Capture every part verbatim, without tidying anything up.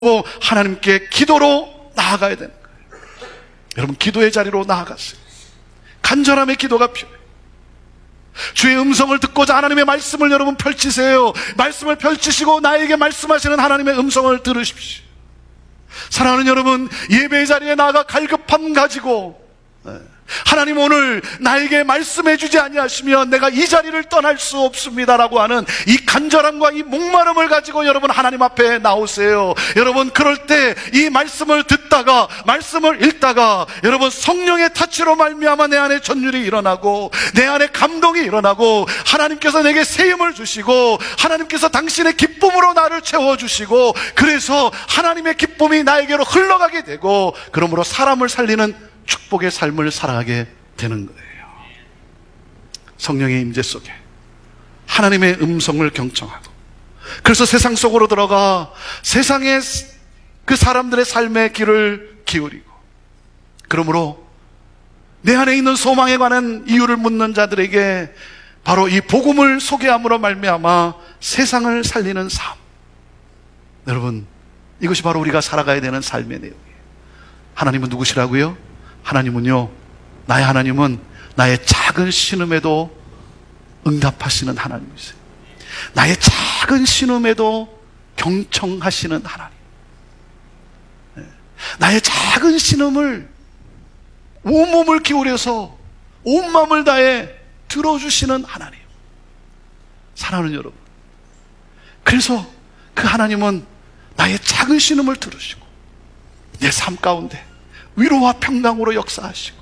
하나님께 기도로 나아가야 되는 거예요. 여러분, 기도의 자리로 나아갔어요. 간절함의 기도가 필요해요. 주의 음성을 듣고자 하나님의 말씀을 여러분 펼치세요. 말씀을 펼치시고 나에게 말씀하시는 하나님의 음성을 들으십시오. 사랑하는 여러분, 예배의 자리에 나아가 갈급함 가지고 하나님 오늘 나에게 말씀해 주지 아니하시면 내가 이 자리를 떠날 수 없습니다라고 하는 이 간절함과 이 목마름을 가지고 여러분 하나님 앞에 나오세요. 여러분, 그럴 때 이 말씀을 듣다가 말씀을 읽다가 여러분 성령의 타치로 말미암아 내 안에 전율이 일어나고 내 안에 감동이 일어나고 하나님께서 내게 세임을 주시고 하나님께서 당신의 기쁨으로 나를 채워주시고 그래서 하나님의 기쁨이 나에게로 흘러가게 되고 그러므로 사람을 살리는 축복의 삶을 살아가게 되는 거예요. 성령의 임재 속에 하나님의 음성을 경청하고 그래서 세상 속으로 들어가 세상의 그 사람들의 삶의 길을 기울이고 그러므로 내 안에 있는 소망에 관한 이유를 묻는 자들에게 바로 이 복음을 소개함으로 말미암아 세상을 살리는 삶. 여러분, 이것이 바로 우리가 살아가야 되는 삶의 내용이에요. 하나님은 누구시라고요? 하나님은요, 나의 하나님은 나의 작은 신음에도 응답하시는 하나님이세요. 나의 작은 신음에도 경청하시는 하나님. 나의 작은 신음을 온몸을 기울여서 온 마음을 다해 들어주시는 하나님. 사랑하는 여러분, 그래서 그 하나님은 나의 작은 신음을 들으시고 내 삶 가운데 위로와 평강으로 역사하시고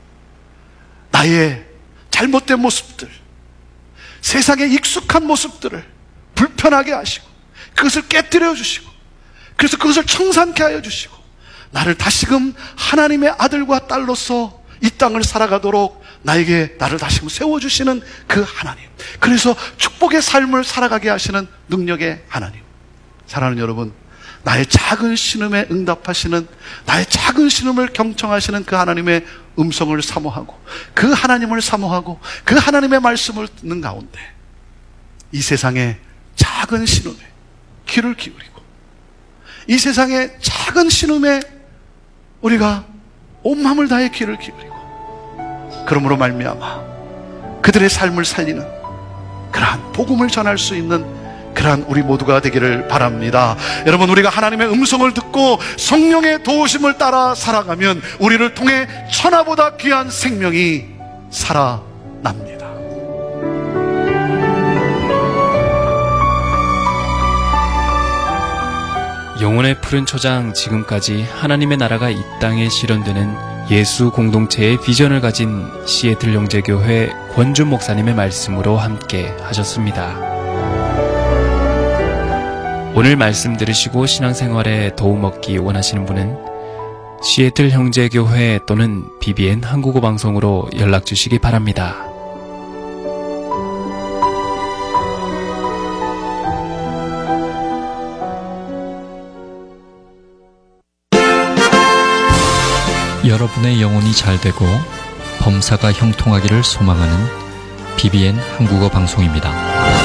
나의 잘못된 모습들, 세상의 익숙한 모습들을 불편하게 하시고 그것을 깨뜨려 주시고 그래서 그것을 청산케 하여 주시고 나를 다시금 하나님의 아들과 딸로서 이 땅을 살아가도록 나에게 나를 다시금 세워주시는 그 하나님, 그래서 축복의 삶을 살아가게 하시는 능력의 하나님. 사랑하는 여러분, 나의 작은 신음에 응답하시는, 나의 작은 신음을 경청하시는 그 하나님의 음성을 사모하고 그 하나님을 사모하고 그 하나님의 말씀을 듣는 가운데 이 세상의 작은 신음에 귀를 기울이고 이 세상의 작은 신음에 우리가 온 마음을 다해 귀를 기울이고 그러므로 말미암아 그들의 삶을 살리는 그러한 복음을 전할 수 있는 그러한 우리 모두가 되기를 바랍니다. 여러분, 우리가 하나님의 음성을 듣고 성령의 도우심을 따라 살아가면 우리를 통해 천하보다 귀한 생명이 살아납니다. 영혼의 푸른 초장, 지금까지 하나님의 나라가 이 땅에 실현되는 예수 공동체의 비전을 가진 시애틀 영재교회 권준 목사님의 말씀으로 함께 하셨습니다. 오늘 말씀 들으시고 신앙생활에 도움 얻기 원하시는 분은 시애틀 형제교회 또는 비비엔 한국어 방송으로 연락 주시기 바랍니다. 여러분의 영혼이 잘되고 범사가 형통하기를 소망하는 비비엔 한국어 방송입니다.